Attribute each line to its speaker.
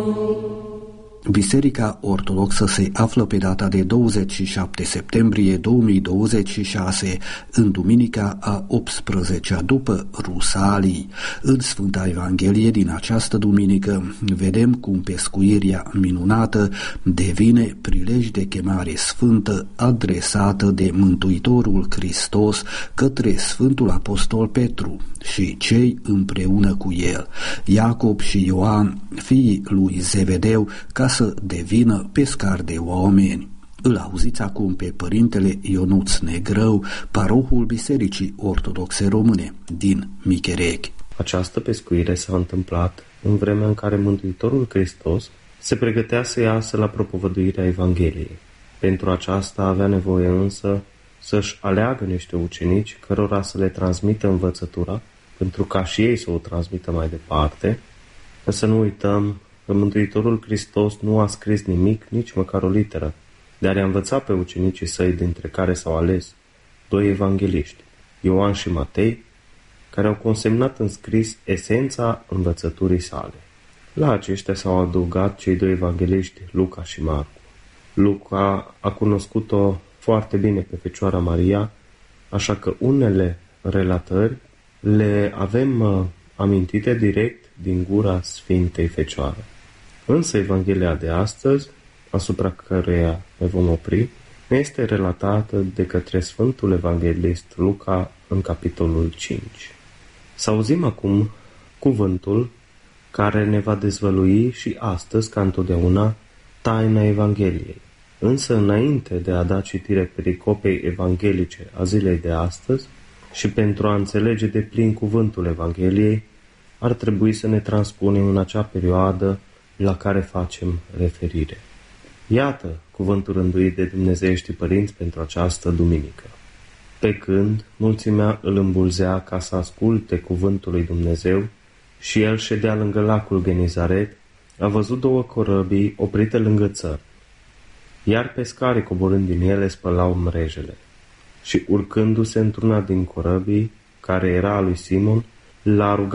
Speaker 1: Biserica Ortodoxă se află pe data de 27 septembrie 2026 în duminica a 18-a după Rusalii. În Sfânta Evanghelie din această duminică vedem cum pescuirea minunată devine prilej de chemare sfântă adresată de Mântuitorul Hristos către Sfântul Apostol Petru și cei împreună cu el, Iacob și Ioan, fiii lui Zevedeu, ca să devină pescar de oameni. Îl auziți acum pe părintele Ionuț Negrău, parohul Bisericii Ortodoxe Române din Micherechi.
Speaker 2: Această pescuire s-a întâmplat în vremea în care Mântuitorul Hristos se pregătea să iasă la propovăduirea Evangheliei. Pentru aceasta avea nevoie însă să-și aleagă niște ucenici cărora să le transmită învățătura, pentru ca și ei să o transmită mai departe. Să nu uităm că Mântuitorul Hristos nu a scris nimic, nici măcar o literă, dar i-a învățat pe ucenicii săi, dintre care s-au ales 2 evangeliști, Ioan și Matei, care au consemnat în scris esența învățăturii sale. La aceștia s-au adăugat cei 2 evangeliști, Luca și Marcu. Luca a cunoscut-o foarte bine pe Fecioara Maria, așa că unele relatări le avem amintite direct din gura Sfintei Fecioare. Însă Evanghelia de astăzi, asupra căreia ne vom opri, ne este relatată de către Sfântul Evanghelist Luca în capitolul 5. Să auzim acum cuvântul care ne va dezvălui și astăzi, ca întotdeauna, taina Evangheliei. Însă, înainte de a da citire pericopei evanghelice a zilei de astăzi și pentru a înțelege deplin cuvântul Evangheliei, ar trebui să ne transpunem în acea perioadă la care facem referire. Iată cuvântul rânduit de dumnezeieștii părinți pentru această duminică. Pe când mulțimea îl îmbulzea ca să asculte cuvântul lui Dumnezeu și el ședea lângă lacul Genizaret, a văzut 2 corăbii oprite lângă țări, iar pescarii coborând din ele spălau mrejele. Și urcându-se într-una din corăbii, care era a lui Simon, l-a rugat